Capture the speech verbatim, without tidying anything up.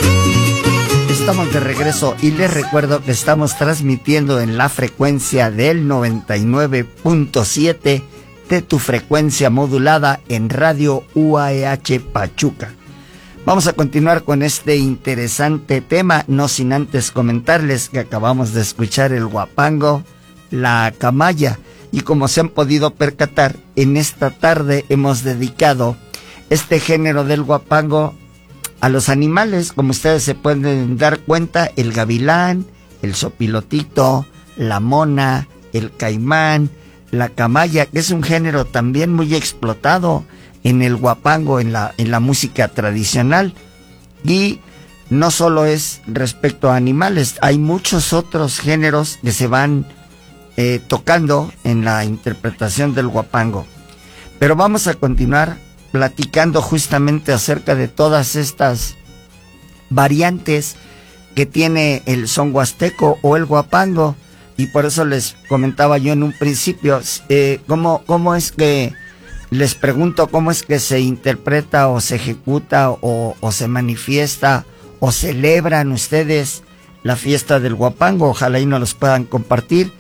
Estamos de regreso y les recuerdo que estamos transmitiendo en la frecuencia del noventa y nueve punto siete de tu frecuencia modulada en Radio U A E H Pachuca. Vamos a continuar con este interesante tema, no sin antes comentarles que acabamos de escuchar el huapango, la camaya, y como se han podido percatar, en esta tarde hemos dedicado este género del huapango a los animales. Como ustedes se pueden dar cuenta, el gavilán, el sopilotito, la mona, el caimán, la camaya, que es un género también muy explotado en el huapango, en la, en la música tradicional. Y no solo es respecto a animales, hay muchos otros géneros que se van eh, tocando en la interpretación del huapango. Pero vamos a continuar platicando justamente acerca de todas estas variantes que tiene el son huasteco o el huapango, y por eso les comentaba yo en un principio, eh, cómo, cómo es que, les pregunto cómo es que se interpreta o se ejecuta o, o se manifiesta o celebran ustedes la fiesta del huapango. Ojalá y nos los puedan compartir.